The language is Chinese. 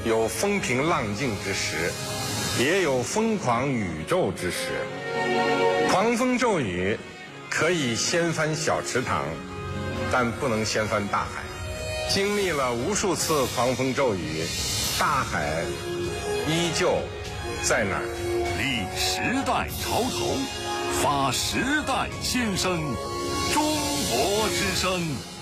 有风平浪静之时，也有疯狂宇宙之时。狂风骤雨可以掀翻小池塘，但不能掀翻大海。经历了无数次狂风骤雨，大海依旧在那儿。 立时代潮头，发时代先声，中国之声。